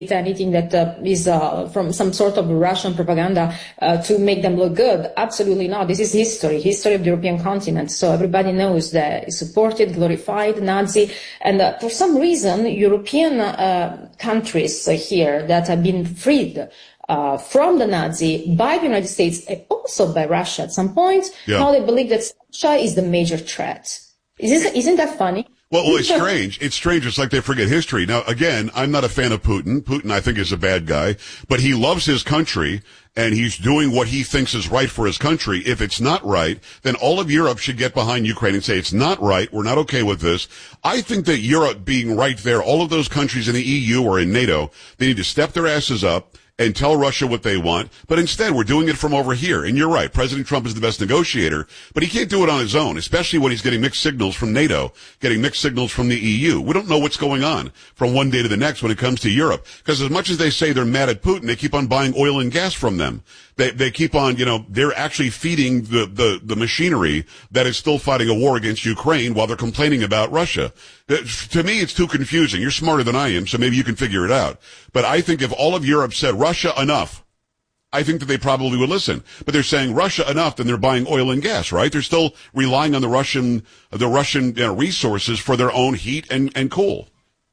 anything that is from some sort of Russian propaganda to make them look good. Absolutely not. This is history of the European continent. So everybody knows that it's supported, glorified, Nazi. And for some reason, European countries here that have been freed from the Nazi by the United States and also by Russia at some point, now they believe that Russia is the major threat. Isn't that funny? Well, it's strange. It's strange. It's like they forget history. Now, again, I'm not a fan of Putin. Putin, I think, is a bad guy, but he loves his country and he's doing what he thinks is right for his country. If it's not right, then all of Europe should get behind Ukraine and say it's not right. We're not okay with this. I think that Europe being right there, all of those countries in the EU or in NATO, they need to step their asses up and tell Russia what they want. But instead, we're doing it from over here. And you're right. President Trump is the best negotiator, but he can't do it on his own, especially when he's getting mixed signals from NATO, getting mixed signals from the EU. We don't know what's going on from one day to the next when it comes to Europe. Because as much as they say they're mad at Putin, they keep on buying oil and gas from them. They keep on, they're actually feeding the machinery that is still fighting a war against Ukraine while they're complaining about Russia. To me, it's too confusing. You're smarter than I am, so maybe you can figure it out. But I think if all of Europe said, Russia, enough, I think that they probably would listen. But they're saying Russia enough, then they're buying oil and gas, right? They're still relying on the Russian resources for their own heat and coal.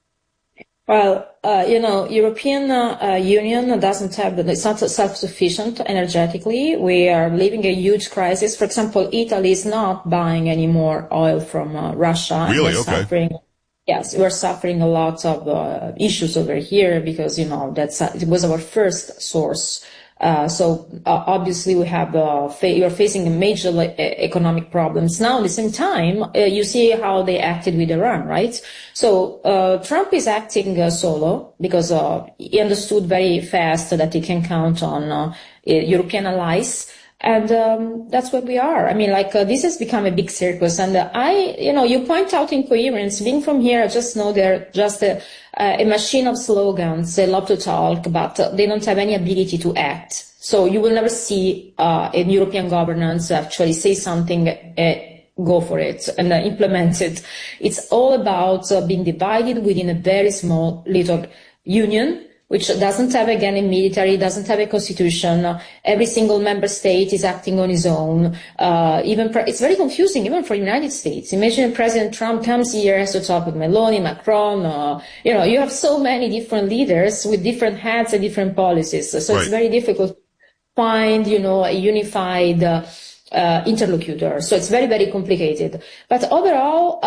Well, European Union doesn't have, it's not self-sufficient energetically. We are living a huge crisis. For example, Italy is not buying any more oil from Russia. Really? Okay. Yes, we're suffering a lot of issues over here because, it was our first source. So obviously we have we are facing major economic problems now. At the same time, you see how they acted with Iran, right? So Trump is acting solo because he understood very fast that he can count on European allies. And that's what we are. I mean, this has become a big circus. And you point out incoherence. Being from here, I just know they're just a machine of slogans. They love to talk, but they don't have any ability to act. So you will never see in European governance actually say something, go for it, and implement it. It's all about being divided within a very small little union, which doesn't have, again, a military, doesn't have a constitution. Every single member state is acting on its own. It's very confusing, even for the United States. Imagine President Trump comes here, has to talk with Meloni, Macron. You have so many different leaders with different hats and different policies. So It's very difficult to find, a unified interlocutor. So it's very, very complicated. But overall,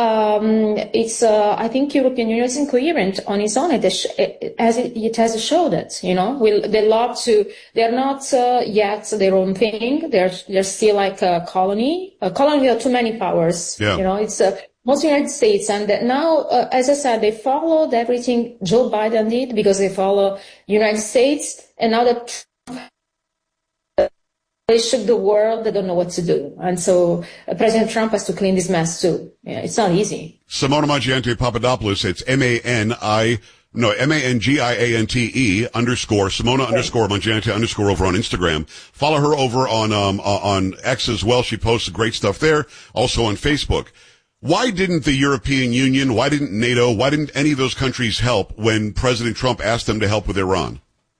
I think European Union is incoherent on its own. It has showed it, they're not yet their own thing. They're still like a colony. A colony with too many powers. Yeah. It's most United States. And now, as I said, they followed everything Joe Biden did because they follow United States. And now that they shook the world, they don't know what to do. And so President Trump has to clean this mess too. Yeah, it's not easy. Simona Mangiante Papadopoulos, it's M-A-N-Giante _ Simona _ Mangiante _ over on Instagram. Follow her over on X as well. She posts great stuff there. Also on Facebook. Why didn't the European Union, why didn't NATO, why didn't any of those countries help when President Trump asked them to help with Iran?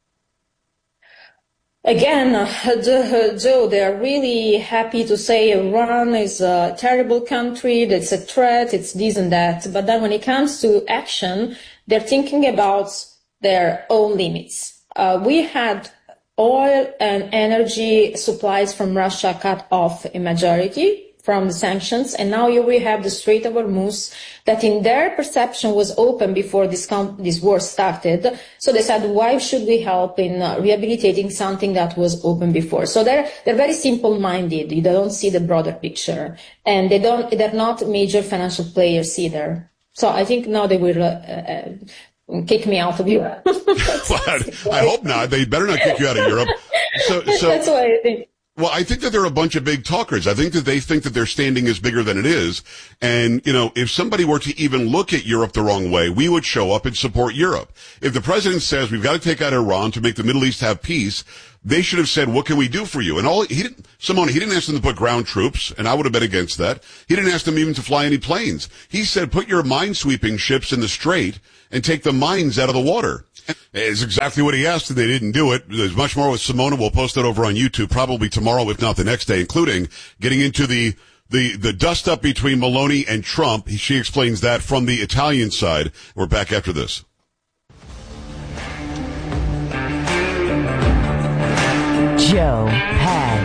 Again, Joe, they're really happy to say Iran is a terrible country, that's a threat, it's this and that. But then when it comes to action, they're thinking about their own limits. We had oil and energy supplies from Russia cut off a majority from the sanctions, and now here we have the Strait of Hormuz that in their perception was open before this war started. So they said, why should we help in rehabilitating something that was open before? So they're very simple-minded. They don't see the broader picture, and they're not major financial players either. So I think now they will kick me out of Europe. I hope not. They better not kick you out of Europe. So that's what I think. Well, I think that they're a bunch of big talkers. I think that they think that their standing is bigger than it is. And, if somebody were to even look at Europe the wrong way, we would show up and support Europe. If the president says we've got to take out Iran to make the Middle East have peace, they should have said, what can we do for you? And Simona, he didn't ask them to put ground troops, and I would have been against that. He didn't ask them even to fly any planes. He said, put your minesweeping ships in the strait and take the mines out of the water. It's exactly what he asked, and they didn't do it. There's much more with Simona. We'll post it over on YouTube probably tomorrow, if not the next day, including getting into the dust-up between Meloni and Trump. She explains that from the Italian side. We're back after this. Joe Pags.